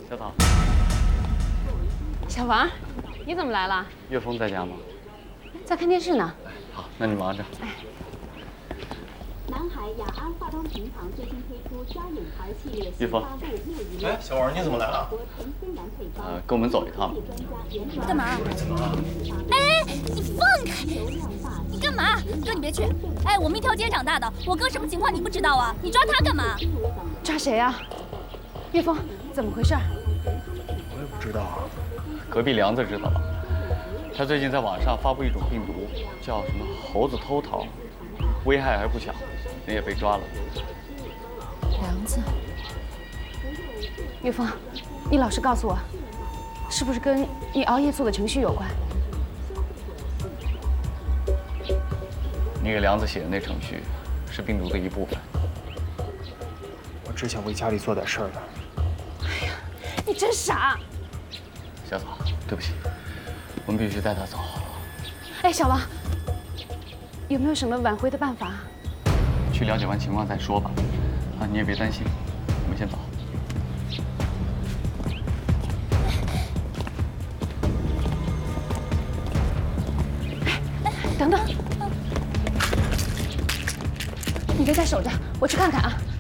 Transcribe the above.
小草， 小王，你怎么来了？ 岳峰在家吗？ 在看电视呢。 好，那你忙着。 南海雅安化妆品厂最新推出家用牌系列岳峰， 哎，小王，你怎么来了？ 跟我们走一趟吧。 干嘛？哎，你放开！你干嘛？哥，你别去！哎，我们一条街长大的，我哥什么情况你不知道啊？你抓他干嘛？ 抓谁呀？岳峰，怎么回事？ 我也不知道啊。 隔壁梁子知道了，他最近在网上发布一种病毒，叫什么猴子偷桃，危害还不小，人也被抓了。 梁子，岳峰，你老实告诉我，是不是跟你熬夜做的程序有关？ 你给梁子写的那程序，是病毒的一部分。 我只想为家里做点事儿的。 哎呀，你真傻！ 小草，对不起，我们必须带他走。 哎，小王，有没有什么挽回的办法？ 去了解完情况再说吧。啊，你也别担心，我们先走。 等等，你别再守着，我去看看啊。